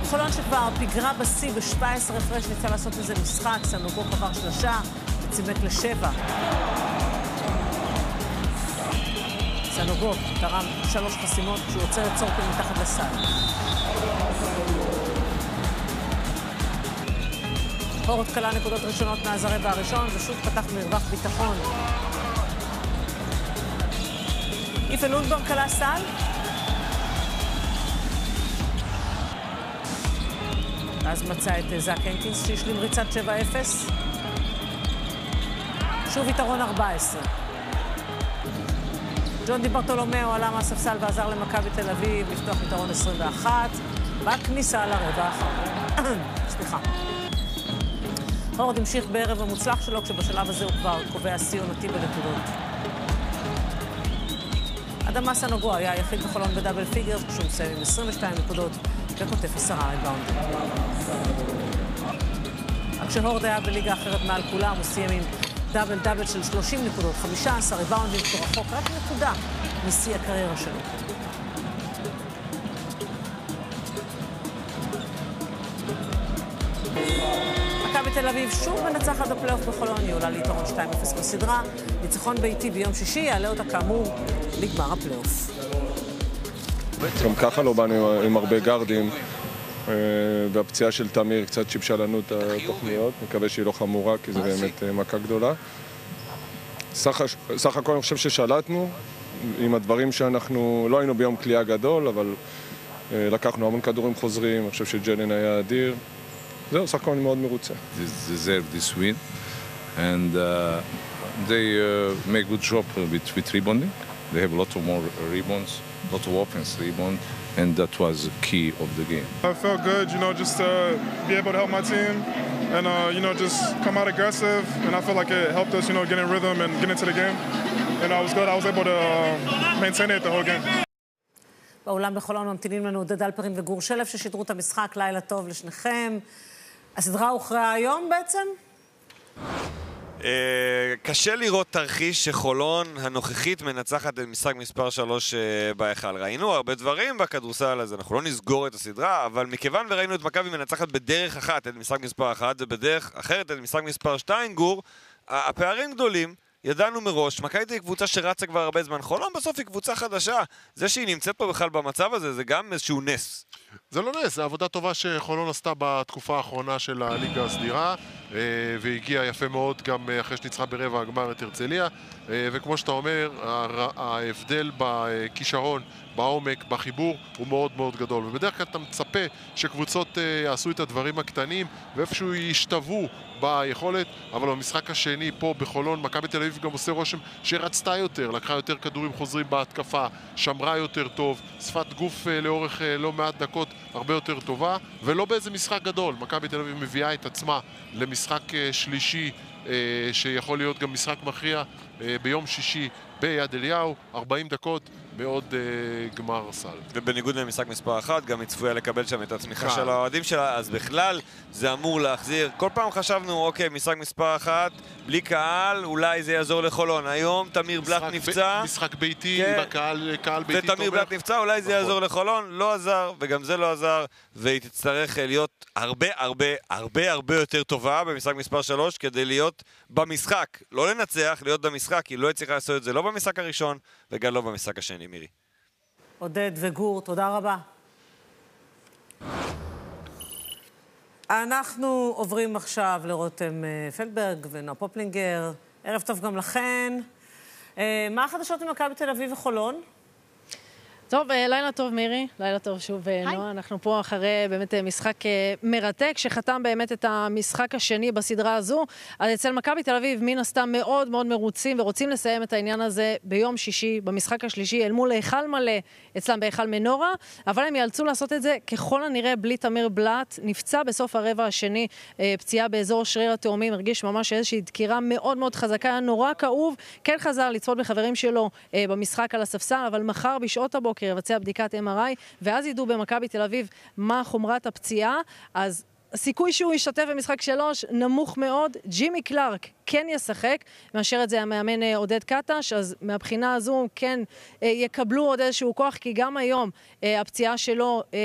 חולון שכבר פיגרה בסי ב-17 הפרש ניסה לעשות איזה משחק, סנוגו קבר שלושה וצימק ל7. סנוגו תרם 3 חסימות כשהוא עוצר את צורקין מתחת לסל. הורד קלה נקודות ראשונות מאז הרבע הראשון ושוב פתח מרווח ביטחון. איפה לונדברג קלה סל. אז מצא את זאק הנקינס שהשלים ריצת 7-0. שוב יתרון 14. ג'ון די ברטולומיאו עלה מהספסל ועזר למכבי תל אביב לפתוח יתרון 21 בכניסה לרבע האחרון. סליחה. הורד המשיך בערב המוצלח שלו כשבשלב הזה הוא כבר קובע שיא עונתי בנקודות. אדם סנוגו היה היחיד בחולון בדאבל פיגרס כשהוא מסיים עם 22 נקודות וכותף 10 ריבאונדים. רק שהורד היה בליגה אחרת מעל כולם, הוא סיים עם דאבל של 30 נקודות, 15 ריבאונדים רחוק, רק נקודה משיא הקריירה שלו. מכבי תל אביב שוב מנצחת בפלייאוף בחולון, היא עולה ליתרון 2-0 בסדרה. ניצחון ביתי ביום שישי יעלה אותה כאמור לגמר הפלייאוף. גם ככה לא באנו עם הרבה גרדים, והפציעה של תמיר קצת שיבשה לנו את התוכניות. מקווה שהיא לא חמורה, כי זה באמת מכה גדולה. סך הכל אני חושב ששלטנו עם הדברים שאנחנו לא היינו ביום קליעה גדול, אבל לקחנו המון כדורים חוזרים. אני חושב שג'לן היה אדיר. זהו, סך הכל אני מאוד מרוצה. They deserve this win, and they make good job with rebounding. They have a lot of more rebounds, a lot of offense rebound, and that was key of the game. I felt good, just to be able to help my team and, just come out aggressive. And I feel like it helped us, get in rhythm and get into the game. And I was good. I was able to maintain it the whole game. באולם בחולון ממתינים לנו דד אלפרין וגור שלף ששידרו את המשחק. לילה טוב לשניכם. הסדרה הוכרעה היום בעצם? קשה לראות תרחיש שחולון הנוכחית מנצחת את משחק מספר 3 בהיכל. ראינו הרבה דברים בכדורסל הזה, אנחנו לא נסגור את הסדרה, אבל מכיוון וראינו את מכבי מנצחת בדרך אחת את משחק מספר 1 ובדרך אחרת את משחק מספר 2, גור, הפערים גדולים. ידענו מראש, מכבי היא קבוצה שרצה כבר הרבה זמן. חולון בסוף היא קבוצה חדשה. זה שהיא נמצאת פה בכלל במצב הזה, זה גם איזשהו נס. זה לא נס, זה עבודה טובה שחולון עשתה בתקופה האחרונה של הליגה הסדירה, והגיעה יפה מאוד גם אחרי שניצחה ברבע הגמר את הרצליה, וכמו שאתה אומר, ההבדל בכישרון, בעומק, בחיבור, הוא מאוד מאוד גדול. ובדרך כלל אתה מצפה שקבוצות יעשו את הדברים הקטנים, ואיפשהו ישתוו ביכולת, אבל במשחק השני פה בחולון, מכבי תל אביב גם עושה רושם שרצתה יותר, לקחה יותר כדורים חוזרים בהתקפה, שמרה יותר טוב, שפת גוף לאורך לא מעט דקות הרבה יותר טובה, ולא באיזה משחק גדול. מכבי תל אביב מביאה את עצמה למשחק שלישי, שיכול להיות גם משחק מכריע ביום שישי ביד אליהו, 40 דקות, מאוד גמר סל. ובניגוד למשחק מספר 1, גם היא צפויה לקבל שם את התמיכה של האוהדים שלה, אז בכלל זה אמור להחזיר. כל פעם חשבנו, אוקיי, משחק מספר 1, בלי קהל, אולי זה יעזור לחולון. היום תמיר בלט נפצע. משחק ביתי, קהל ביתי תומך. ותמיר בלט נפצע, אולי זה יעזור לחולון. לא עזר, וגם זה לא עזר, והיא תצטרך להיות הרבה יותר טובה במשחק מספר 3, כדי להיות במשחק. לא לנצח, להיות במשחק, כי לא הצליחה לעשות את זה לא במשחק הראשון, וגם לא במשחק השני. מירי. עודד וגור, תודה רבה. אנחנו עוברים עכשיו לרותם פלדברג ונועה פופלינגר. ערב טוב גם לכן. מה החדשות עם מכבי תל אביב וחולון? טוב, לילה טוב מירי, לילה טוב שוב נועה. אנחנו פה אחרי באמת משחק מרתק, שחתם באמת את המשחק השני בסדרה הזו. אז אצל מכבי תל אביב מן הסתם מאוד מאוד מרוצים, ורוצים לסיים את העניין הזה ביום שישי, במשחק השלישי, אל מול היכל מלא אצלם בהיכל מנורה, אבל הם יאלצו לעשות את זה ככל הנראה בלי תמיר בלט. נפצע בסוף הרבע השני, פציעה באזור שריר התאומים, הרגיש ממש איזושהי דקירה מאוד מאוד חזקה, היה נורא כאוב, כן חזר לצפות בחברים שלו במשחק על הספסל, אבל מחר בשעות הבוקר יבצע בדיקת MRI, ואז ידעו במכבי תל אביב מה חומרת הפציעה. אז הסיכוי שהוא ישתתף במשחק 3 נמוך מאוד. ג'ימי קלארק כן ישחק, מאשר את זה המאמן עודד קטש, אז מהבחינה הזו כן יקבלו עוד איזשהו כוח, כי גם היום הפציעה שלו